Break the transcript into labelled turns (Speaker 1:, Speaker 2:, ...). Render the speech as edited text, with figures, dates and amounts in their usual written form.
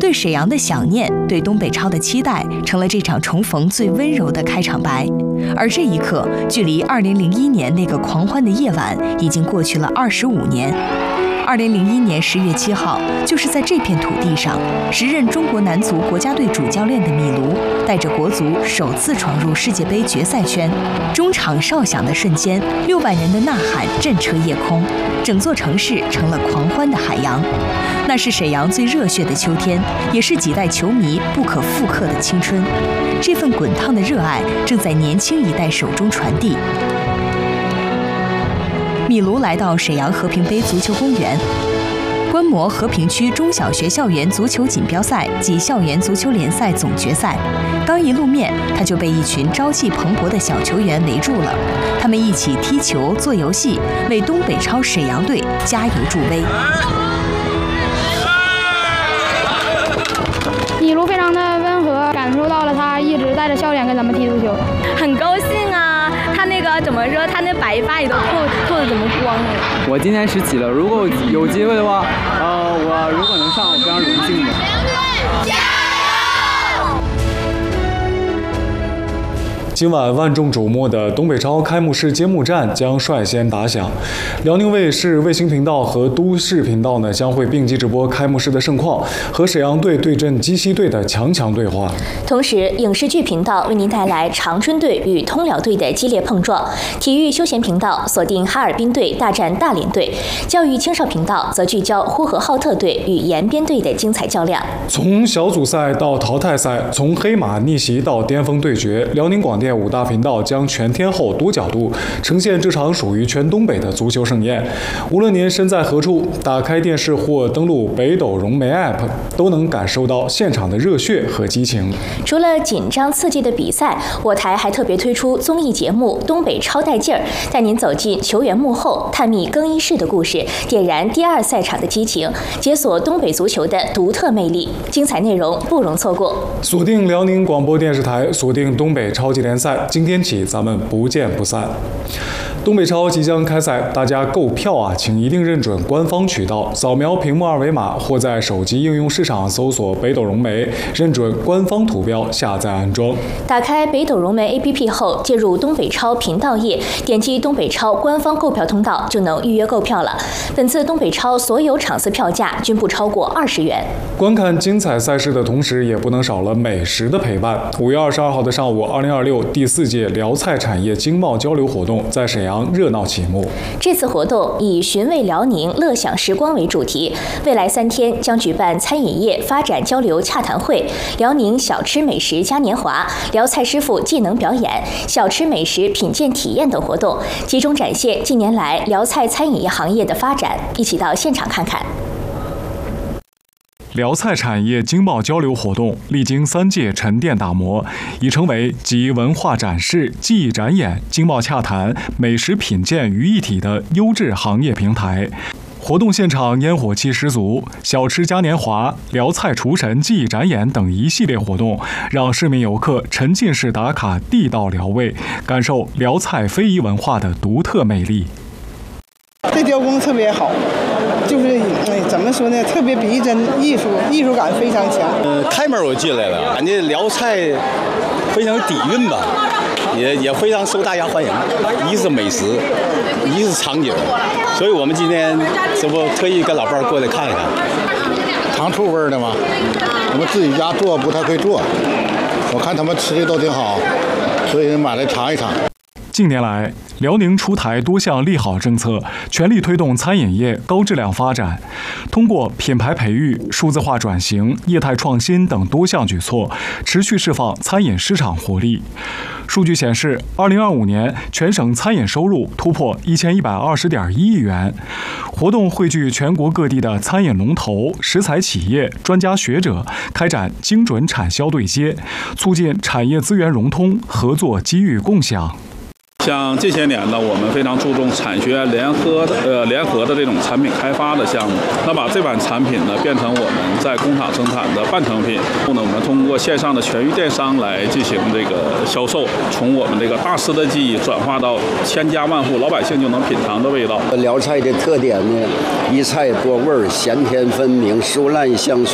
Speaker 1: 对沈阳的想念，对东北超的期待，成了这场重逢最温柔的开场白。而这一刻，距离2001年那个狂欢的夜晚，已经过去了25年。2001年10月7号，就是在这片土地上，时任中国男足国家队主教练的米卢，带着国足首次闯入世界杯决赛圈。中场哨响的瞬间，6万人的呐喊震彻夜空，整座城市成了狂欢的海洋。那是沈阳最热血的秋天，也是几代球迷不可复刻的青春。这份滚烫的热爱正在年轻一代手中传递。米卢来到沈阳和平杯足球公园，观摩和平区中小学校园足球锦标赛及校园足球联赛总决赛。刚一露面，他就被一群朝气蓬勃的小球员围住了。他们一起踢球、做游戏，为东北超沈阳队加油助威。
Speaker 2: 米卢非常的温和，感受到了他一直带着笑脸跟咱们踢足球，
Speaker 3: 很高兴啊！他那个怎么说？他那白发也都透的怎么光了？
Speaker 4: 我今年17了，如果有机会的话，我如果能上，我非常荣幸的。
Speaker 5: 今晚万众瞩目的东北超开幕式揭幕战将率先打响，辽宁卫视卫星频道和都市频道呢将会并机直播开幕式的盛况和沈阳队对阵鸡西队的强对话。
Speaker 6: 同时，影视剧频道为您带来长春队与通辽队的激烈碰撞，体育休闲频道锁定哈尔滨队大战大连队，教育青少频道则聚焦呼和浩特队与延边队的精彩较量。
Speaker 5: 从小组赛到淘汰赛，从黑马逆袭到巅峰对决，辽宁广电5大频道将全天候多角度呈现这场属于全东北的足球盛宴。无论您身在何处，打开电视或登录北斗融媒 App， 都能感受到现场的热血和激情。
Speaker 6: 除了紧张刺激的比赛，我台还特别推出综艺节目《东北超带劲儿》，带您走进球员幕后，探秘更衣室的故事，点燃第2赛场的激情，解锁东北足球的独特魅力。精彩内容不容错过。
Speaker 5: 锁定辽宁广播电视台，锁定东北超级联赛，今天起咱们不见不散。东北超即将开赛，大家购票啊，请一定认准官方渠道，扫描屏幕二维码或在手机应用市场搜索北斗融媒，认准官方图标下载安装。
Speaker 6: 打开北斗融媒 APP 后，进入东北超频道页，点击东北超官方购票通道就能预约购票了。本次东北超所有场次票价均不超过20元。
Speaker 5: 观看精彩赛事的同时，也不能少了美食的陪伴。5月22号的上午，2026第4届辽菜产业经贸交流活动在沈阳热闹启幕。
Speaker 6: 这次活动以寻味辽宁、乐享时光为主题，未来3天将举办餐饮业发展交流洽谈会、辽宁小吃美食嘉年华、辽菜师傅技能表演、小吃美食品鉴体验等活动，集中展现近年来辽菜餐饮业行业的发展。一起到现场看看。
Speaker 5: 辽菜产业经贸交流活动历经3届沉淀打磨，已成为集文化展示、技艺展演、经贸洽谈、美食品鉴于一体的优质行业平台。活动现场烟火气十足，小吃嘉年华、辽菜厨神技艺展演等一系列活动，让市民游客沉浸式打卡地道辽味，感受辽菜非遗文化的独特魅力。
Speaker 7: 这雕工特别好，就是怎么说呢，特别逼真，艺术感非常强。
Speaker 8: 开门我进来了，感觉辽菜非常有底蕴吧，也非常受大家欢迎。一是美食，一是场景，所以我们今天这不特意跟老伴儿过来看一看。
Speaker 9: 糖醋味的嘛，我们自己家做不太会做，我看他们吃的都挺好，所以买来尝一尝。
Speaker 5: 近年来，辽宁出台多项利好政策，全力推动餐饮业高质量发展。通过品牌培育、数字化转型、业态创新等多项举措，持续释放餐饮市场活力。数据显示，2025年全省餐饮收入突破1120.1亿元。活动汇聚全国各地的餐饮龙头、食材企业、专家学者，开展精准产销对接，促进产业资源融通、合作机遇共享。
Speaker 10: 像这些年呢，我们非常注重产学联合的这种产品开发的项目，那把这款产品呢变成我们在工厂生产的半成品，后呢我们通过线上的全域电商来进行这个销售，从我们这个大师的技艺转化到千家万户老百姓就能品尝的味道。
Speaker 11: 辽菜的特点呢，一菜多味儿，咸甜分明，熟烂香酥。